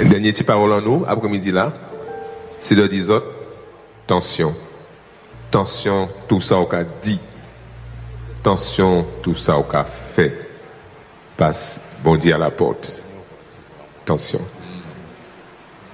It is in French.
Dernier petit parole en nous, après-midi là, c'est de dire autres, tension. Tension, tout ça qu'on a dit. Tension, tout ça qu'on a fait. Passe, bon Dieu à la porte. Tension.